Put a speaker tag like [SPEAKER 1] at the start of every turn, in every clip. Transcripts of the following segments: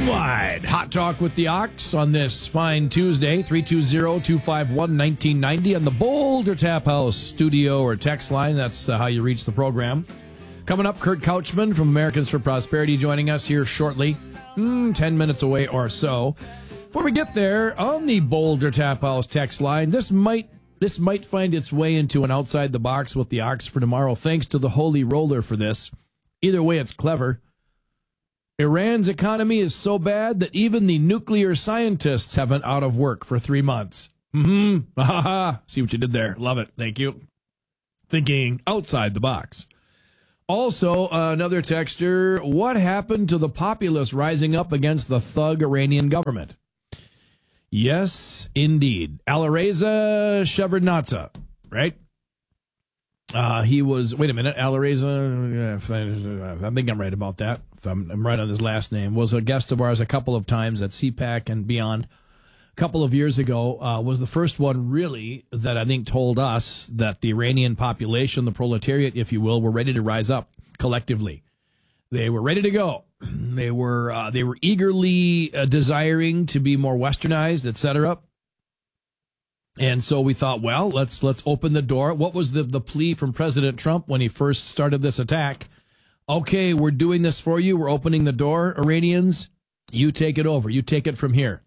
[SPEAKER 1] Nationwide Hot Talk with the Ox on this fine Tuesday, 320-251-1990 on the Boulder Tap House studio or text line. That's how you reach the program. Coming up, Kurt Couchman from Americans for Prosperity joining us here shortly, 10 minutes away or so. Before we get there, on the Boulder Tap House text line, this might find its way into an Outside the Box with the Ox for tomorrow, thanks to the Holy Roller for this. Either way, it's clever. Iran's economy is so bad that even the nuclear scientists have been out of work for 3 months. See what you did there. Love it. Thank you. Thinking outside the box. Also, another texter, what happened to the populace rising up against the thug Iranian government? Yes, indeed. Alireza Shevardnadze, right? He was, wait a minute, Alireza, I think I'm right about that. If I'm right on his last name, was a guest of ours a couple of times at CPAC and beyond. A couple of years ago, was the first one really that I think told us that the Iranian population, the proletariat, if you will, were ready to rise up collectively. They were ready to go. They were eagerly desiring to be more westernized, etc. And so we thought, well, let's open the door. What was the plea from President Trump when he first started this attack? Okay, we're doing this for you. We're opening the door, Iranians. You take it over. You take it from here.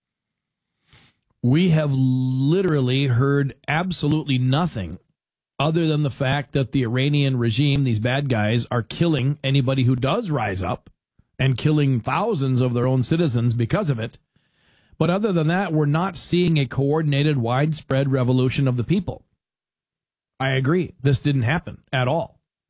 [SPEAKER 1] We have literally heard absolutely nothing other than the fact that the Iranian regime, these bad guys, are killing anybody who does rise up and killing thousands of their own citizens because of it. But other than that, we're not seeing a coordinated, widespread revolution of the people. I agree. This didn't happen at all.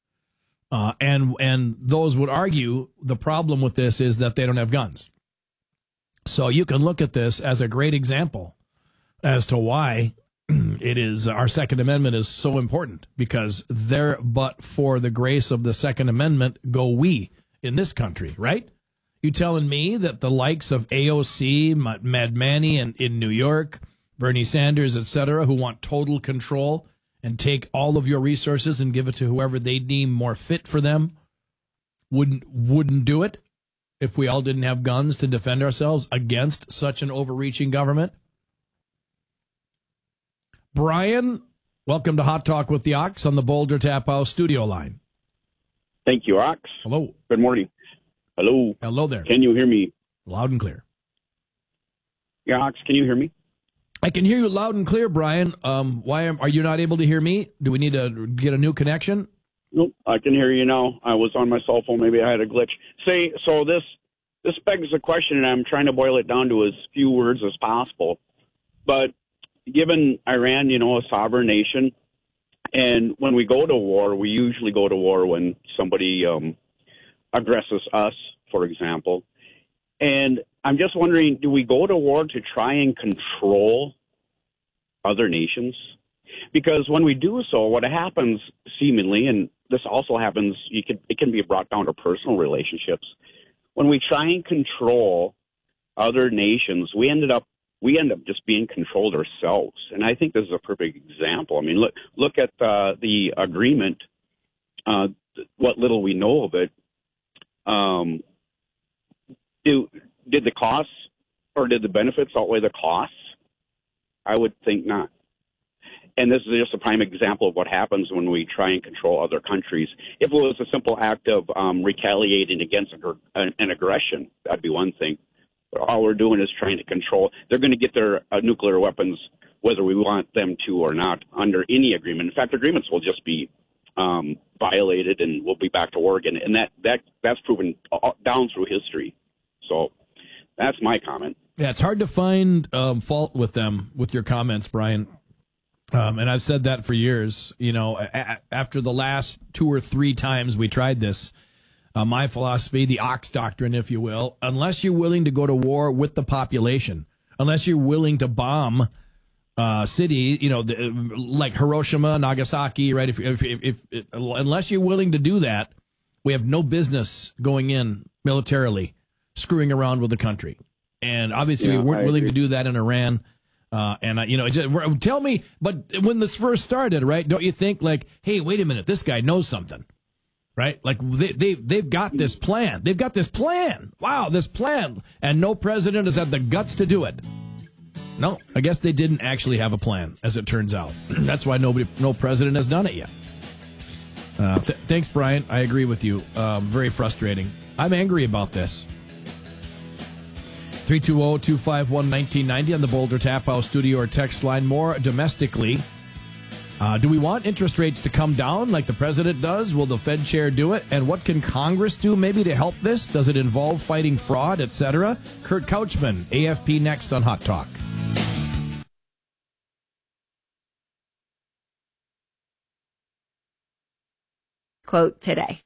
[SPEAKER 1] And those would argue the problem with this is that they don't have guns. So you can look at this as a great example as to why it is our Second Amendment is so important, because there but for the grace of the Second Amendment go we in this country, right? You telling me that the likes of AOC, Mad Manny in New York, Bernie Sanders, etc., who want total control and take all of your resources and give it to whoever they deem more fit for them, wouldn't do it if we all didn't have guns to defend ourselves against such an overreaching government? Brian, welcome to Hot Talk with the Ox on the Boulder Tap House studio line.
[SPEAKER 2] Thank you, Ox.
[SPEAKER 1] Hello.
[SPEAKER 2] Good morning. Hello.
[SPEAKER 1] Hello there.
[SPEAKER 2] Can you hear me?
[SPEAKER 1] Loud and clear.
[SPEAKER 2] Yeah, Ox, can you hear me?
[SPEAKER 1] I can hear you loud and clear, Brian. Why are you not able to hear me? Do we need to get a new connection?
[SPEAKER 2] Nope, I can hear you now. I was on my cell phone. Maybe I had a glitch. So this begs the question, and I'm trying to boil it down to as few words as possible. But given Iran, a sovereign nation, and when we go to war, we usually go to war when somebody aggresses us, for example. And I'm just wondering, do we go to war to try and control other nations? Because when we do so, what happens seemingly, and this also happens, it can be brought down to personal relationships. When we try and control other nations, we end up just being controlled ourselves. And I think this is a perfect example. I mean, look at the agreement, what little we know of it. Did the costs or did the benefits outweigh the costs? I would think not. And this is just a prime example of what happens when we try and control other countries. If it was a simple act of retaliating against an aggression, that'd be one thing. But all we're doing is trying to control. They're going to get their nuclear weapons whether we want them to or not under any agreement. In fact, agreements will just be violated and we'll be back to war again. And that's proven down through history. So that's my comment.
[SPEAKER 1] Yeah, it's hard to find fault with them, with your comments, Brian. And I've said that for years. After the last 2 or 3 times we tried this, my philosophy, the Ox doctrine, if you will, unless you're willing to go to war with the population, unless you're willing to bomb city, like Hiroshima, Nagasaki, right? If unless you're willing to do that, we have no business going in militarily, screwing around with the country. And obviously we weren't willing to do that in Iran. Tell me, but when this first started, right, don't you think like, hey, wait a minute, this guy knows something. right? Like they've got this plan. They've got this plan. Wow, this plan. And no president has had the guts to do it. No, I guess they didn't actually have a plan, as it turns out. That's why no president has done it yet. Thanks, Brian. I agree with you. Very frustrating. I'm angry about this. 320-251-1990 on the Boulder Tap House studio or text line. More domestically, do we want interest rates to come down like the president does? Will the Fed chair do it? And what can Congress do maybe to help this? Does it involve fighting fraud, etc.? Kurt Couchman, AFP, next on Hot Talk.
[SPEAKER 3] Quote today.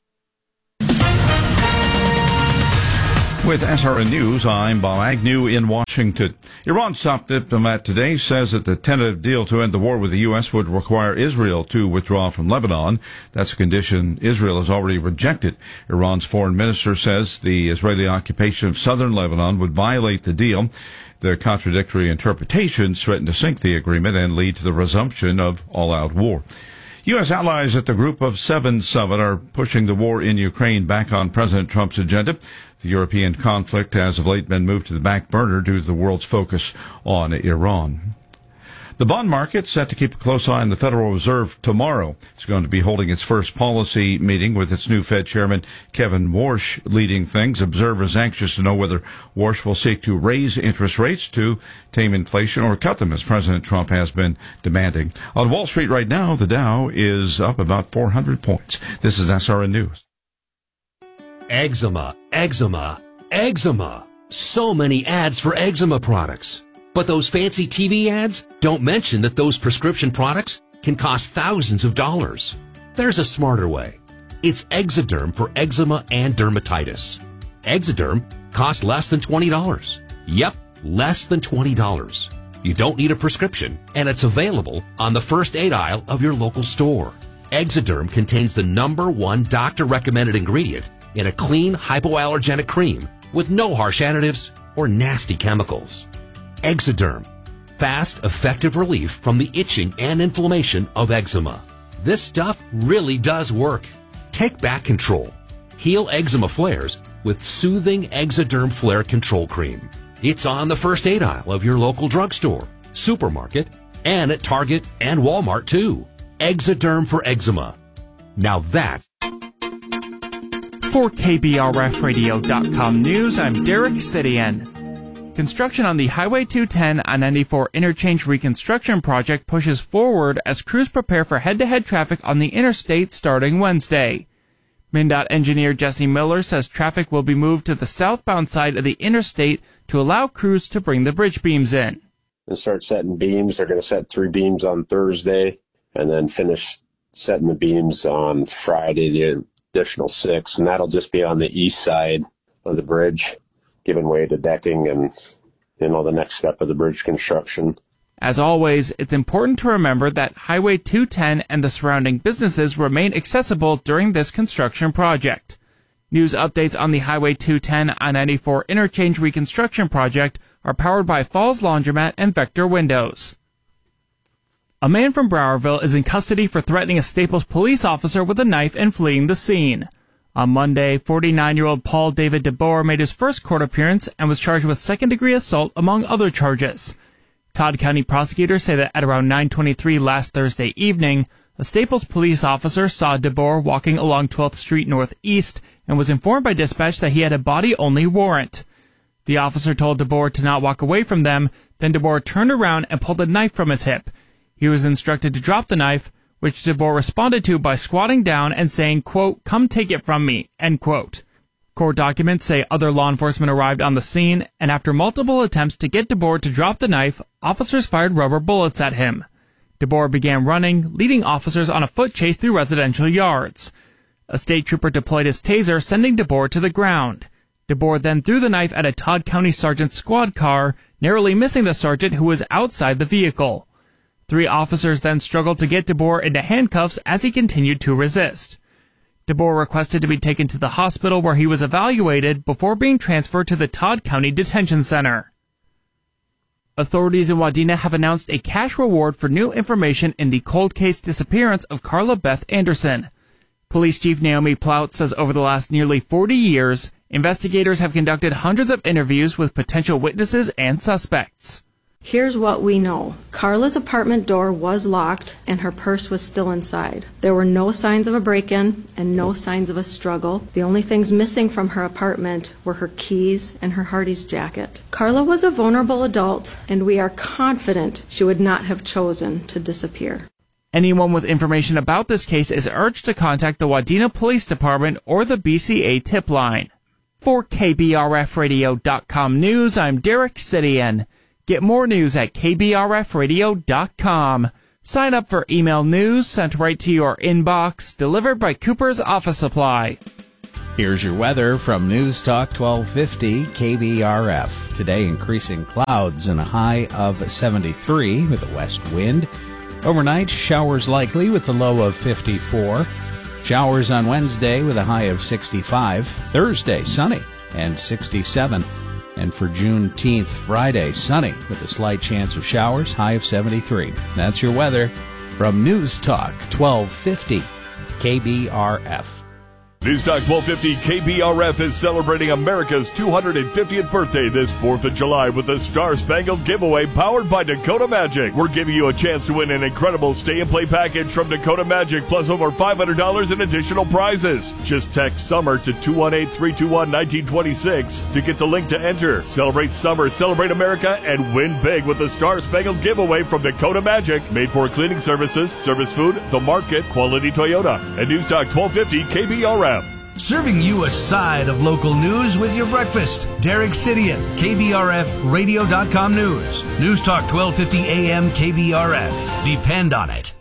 [SPEAKER 4] With SRN News, I'm Bob Agnew in Washington. Iran's top diplomat today says that the tentative deal to end the war with the U.S. would require Israel to withdraw from Lebanon. That's a condition Israel has already rejected. Iran's foreign minister says the Israeli occupation of southern Lebanon would violate the deal. The contradictory interpretations threaten to sink the agreement and lead to the resumption of all-out war. U.S. allies at the Group of Seven summit are pushing the war in Ukraine back on President Trump's agenda. The European conflict has of late been moved to the back burner due to the world's focus on Iran. The bond market set to keep a close eye on the Federal Reserve tomorrow. It's going to be holding its first policy meeting with its new Fed chairman, Kevin Warsh, leading things. Observers anxious to know whether Warsh will seek to raise interest rates to tame inflation or cut them, as President Trump has been demanding. On Wall Street right now, the Dow is up about 400 points. This is SRN News.
[SPEAKER 5] Eczema, eczema, eczema. So many ads for eczema products. But those fancy TV ads don't mention that those prescription products can cost thousands of dollars. There's a smarter way. It's Exoderm for eczema and dermatitis. Exoderm costs less than $20. Yep, less than $20. You don't need a prescription, and it's available on the first aid aisle of your local store. Exoderm contains the #1 doctor-recommended ingredient in a clean, hypoallergenic cream with no harsh additives or nasty chemicals. Exoderm, fast, effective relief from the itching and inflammation of eczema. This stuff really does work. Take back control. Heal eczema flares with soothing Exoderm Flare Control Cream. It's on the first aid aisle of your local drugstore, supermarket, and at Target and Walmart too. Exoderm for eczema. Now that.
[SPEAKER 6] For KBRFradio.com News, I'm Derek Sidian. Construction on the Highway 210 I-94 interchange reconstruction project pushes forward as crews prepare for head-to-head traffic on the interstate starting Wednesday. MnDOT engineer Jesse Miller says traffic will be moved to the southbound side of the interstate to allow crews to bring the bridge beams in.
[SPEAKER 7] And start setting beams. They're going to set 3 beams on Thursday and then finish setting the beams on Friday, the additional 6. And that'll just be on the east side of the bridge, giving way to decking and, the next step of the bridge construction.
[SPEAKER 6] As always, it's important to remember that Highway 210 and the surrounding businesses remain accessible during this construction project. News updates on the Highway 210 I-94 interchange reconstruction project are powered by Falls Laundromat and Vector Windows. A man from Browerville is in custody for threatening a Staples police officer with a knife and fleeing the scene. On Monday, 49-year-old Paul David DeBoer made his first court appearance and was charged with second-degree assault, among other charges. Todd County prosecutors say that at around 9:23 last Thursday evening, a Staples police officer saw DeBoer walking along 12th Street Northeast and was informed by dispatch that he had a body-only warrant. The officer told DeBoer to not walk away from them, then DeBoer turned around and pulled a knife from his hip. He was instructed to drop the knife, which DeBoer responded to by squatting down and saying, quote, "Come take it from me," end quote. Court documents say other law enforcement arrived on the scene, and after multiple attempts to get DeBoer to drop the knife, officers fired rubber bullets at him. DeBoer began running, leading officers on a foot chase through residential yards. A state trooper deployed his taser, sending DeBoer to the ground. DeBoer then threw the knife at a Todd County sergeant's squad car, narrowly missing the sergeant who was outside the vehicle. 3 officers then struggled to get DeBoer into handcuffs as he continued to resist. DeBoer requested to be taken to the hospital where he was evaluated before being transferred to the Todd County Detention Center. Authorities in Wadena have announced a cash reward for new information in the cold case disappearance of Carla Beth Anderson. Police Chief Naomi Plout says over the last nearly 40 years, investigators have conducted hundreds of interviews with potential witnesses and suspects.
[SPEAKER 8] Here's what we know. Carla's apartment door was locked and her purse was still inside. There were no signs of a break-in and no signs of a struggle. The only things missing from her apartment were her keys and her Hardee's jacket. Carla was a vulnerable adult, and we are confident she would not have chosen to disappear.
[SPEAKER 6] Anyone with information about this case is urged to contact the Wadena Police Department or the BCA tip line. For KBRFradio.com News, I'm Derek Sidian. Get more news at KBRFradio.com. Sign up for email news sent right to your inbox, delivered by Cooper's Office Supply.
[SPEAKER 9] Here's your weather from News Talk 1250 KBRF. Today, increasing clouds and a high of 73 with a west wind. Overnight, showers likely with a low of 54. Showers on Wednesday with a high of 65. Thursday, sunny and 67. And for Juneteenth, Friday, sunny with a slight chance of showers, high of 73. That's your weather from News Talk 1250 KBRF.
[SPEAKER 10] News Talk 1250 KBRF is celebrating America's 250th birthday this 4th of July with the Star Spangled Giveaway powered by Dakota Magic. We're giving you a chance to win an incredible stay-and-play package from Dakota Magic plus over $500 in additional prizes. Just text SUMMER to 218-321-1926 to get the link to enter. Celebrate summer, celebrate America, and win big with the Star Spangled Giveaway from Dakota Magic. Made for cleaning services, service food, the market, Quality Toyota, and News Talk 1250 KBRF.
[SPEAKER 11] Serving you a side of local news with your breakfast. Derek Sidian, KBRFradio.com News. News Talk 1250 AM KBRF. Depend on it.